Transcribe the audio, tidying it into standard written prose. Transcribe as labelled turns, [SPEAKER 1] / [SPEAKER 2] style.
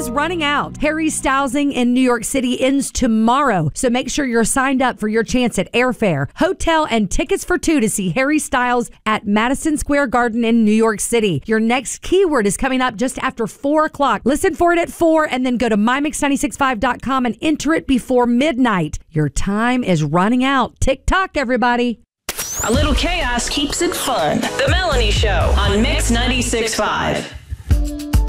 [SPEAKER 1] is running out. Harry Stylesing in New York City ends tomorrow, so make sure you're signed up for your chance at airfare, hotel, and tickets for two to see Harry Styles at Madison Square Garden in New York City. Your next keyword is coming up just after 4 o'clock. Listen for it at 4 and then go to mymix965.com and enter it before midnight. Your time is running out. Tick-tock, everybody.
[SPEAKER 2] A little chaos keeps it fun. The Melanie Show on Mix 96.5.